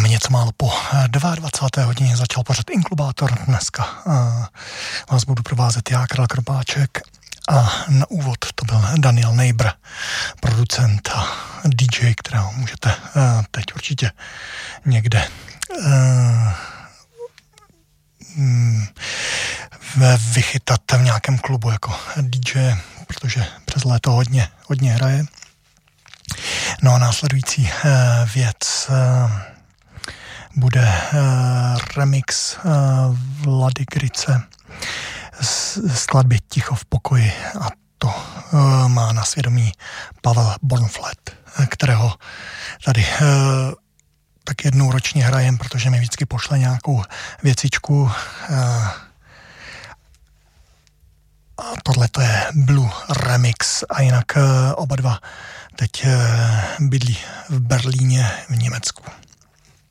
Máme něco málo po 22. hodině, začal pořad Inklubátor. Dneska vás budu provázet já, Karel Kropáček. A na úvod to byl Daniel Neighbor, producent a DJ, kterého můžete teď určitě někde vychytat v nějakém klubu jako DJ, protože přes léto hodně hraje. No a následující věc bude remix Vlady Kryce z skladby Ticho v pokoji a to má na svědomí Pavel Bornflet, kterého tady tak jednou ročně hrajem, protože mi vždycky pošle nějakou věcičku. A tohle to je Blue Remix a jinak oba dva teď bydlí v Berlíně v Německu.